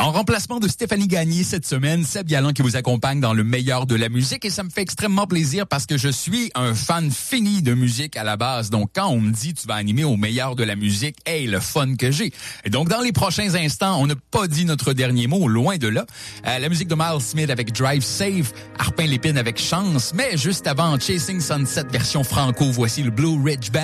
En remplacement de Stéphanie Gagné cette semaine, Seb Galland qui vous accompagne dans le meilleur de la musique et ça me fait extrêmement plaisir parce que je suis un fan fini de musique à la base. Donc quand on me dit tu vas animer au meilleur de la musique, hey, le fun que j'ai. Et donc dans les prochains instants, on n'a pas dit notre dernier mot, loin de là. La musique de Miles Smith avec Drive Safe, Arpin Lépine avec Chance, mais juste avant Chasing Sunset version franco, voici le Blue Ridge Band